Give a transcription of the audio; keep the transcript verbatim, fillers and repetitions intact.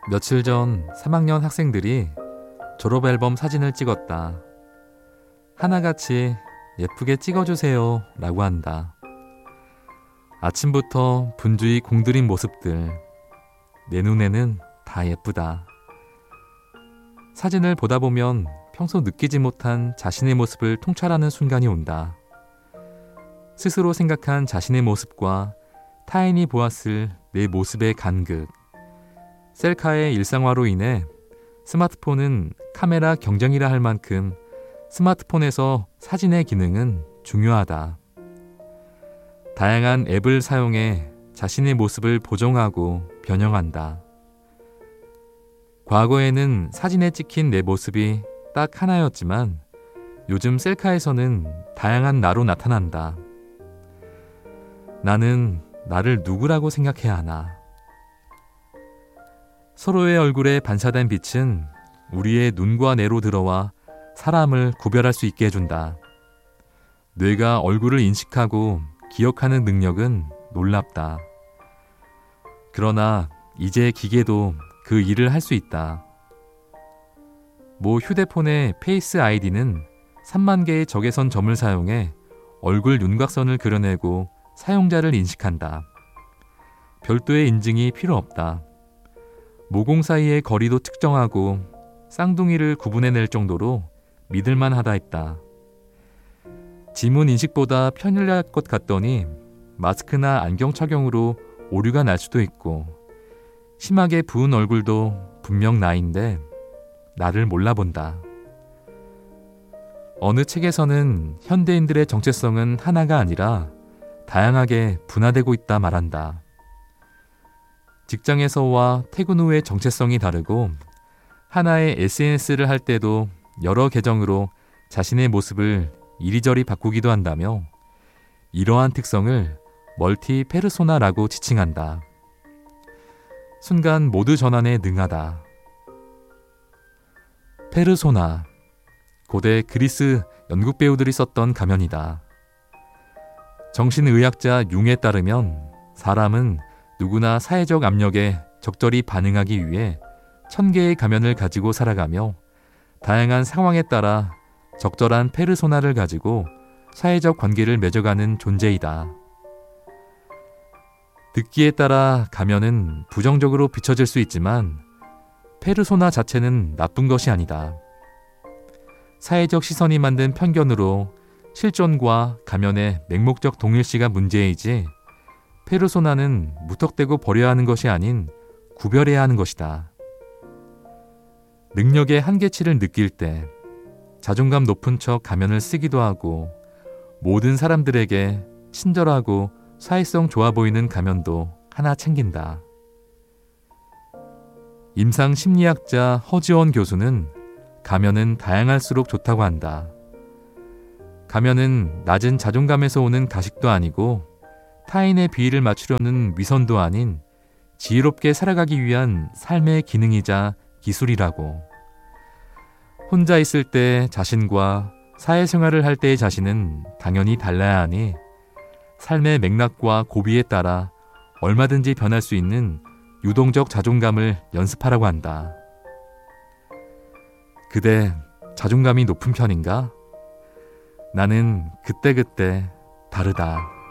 며칠 전 삼 학년 학생들이 졸업앨범 사진을 찍었다. 하나같이 예쁘게 찍어주세요 라고 한다. 아침부터 분주히 공들인 모습들. 내 눈에는 다 예쁘다. 사진을 보다 보면 평소 느끼지 못한 자신의 모습을 통찰하는 순간이 온다. 스스로 생각한 자신의 모습과 타인이 보았을 내 모습의 간극. 셀카의 일상화로 인해 스마트폰은 카메라 경쟁이라 할 만큼 스마트폰에서 사진의 기능은 중요하다. 다양한 앱을 사용해 자신의 모습을 보정하고 변형한다. 과거에는 사진에 찍힌 내 모습이 딱 하나였지만 요즘 셀카에서는 다양한 나로 나타난다. 나는 나를 누구라고 생각해야 하나? 서로의 얼굴에 반사된 빛은 우리의 눈과 뇌로 들어와 사람을 구별할 수 있게 해준다. 뇌가 얼굴을 인식하고 기억하는 능력은 놀랍다. 그러나 이제 기계도 그 일을 할 수 있다. 모 휴대폰의 페이스 아이디는 삼만 개의 적외선 점을 사용해 얼굴 윤곽선을 그려내고 사용자를 인식한다. 별도의 인증이 필요 없다. 모공 사이의 거리도 측정하고 쌍둥이를 구분해낼 정도로 믿을만하다 했다. 지문 인식보다 편리할 것 같더니 마스크나 안경 착용으로 오류가 날 수도 있고 심하게 부은 얼굴도 분명 나인데 나를 몰라본다. 어느 책에서는 현대인들의 정체성은 하나가 아니라 다양하게 분화되고 있다 말한다. 직장에서와 퇴근 후의 정체성이 다르고 하나의 에스엔에스를 할 때도 여러 계정으로 자신의 모습을 이리저리 바꾸기도 한다며 이러한 특성을 멀티 페르소나라고 지칭한다. 순간 모드 전환에 능하다. 페르소나, 고대 그리스 연극 배우들이 썼던 가면이다. 정신의학자 융에 따르면 사람은 누구나 사회적 압력에 적절히 반응하기 위해 천 개의 가면을 가지고 살아가며 다양한 상황에 따라 적절한 페르소나를 가지고 사회적 관계를 맺어가는 존재이다. 듣기에 따라 가면은 부정적으로 비춰질 수 있지만 페르소나 자체는 나쁜 것이 아니다. 사회적 시선이 만든 편견으로 실존과 가면의 맹목적 동일시가 문제이지 페르소나는 무턱대고 버려야 하는 것이 아닌 구별해야 하는 것이다. 능력의 한계치를 느낄 때 자존감 높은 척 가면을 쓰기도 하고 모든 사람들에게 친절하고 사회성 좋아 보이는 가면도 하나 챙긴다. 임상 심리학자 허지원 교수는 가면은 다양할수록 좋다고 한다. 가면은 낮은 자존감에서 오는 가식도 아니고 타인의 비위를 맞추려는 위선도 아닌 지혜롭게 살아가기 위한 삶의 기능이자 기술이라고. 혼자 있을 때 자신과 사회생활을 할 때의 자신은 당연히 달라야 하니 삶의 맥락과 고비에 따라 얼마든지 변할 수 있는 유동적 자존감을 연습하라고 한다. 그대 자존감이 높은 편인가? 나는 그때그때 다르다.